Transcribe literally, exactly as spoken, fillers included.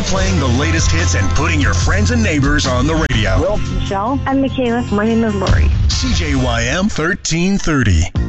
playing the latest hits and putting your friends and neighbors on the radio. Will. Michelle. I'm Michaela. My name is Lori. C J Y M thirteen thirty.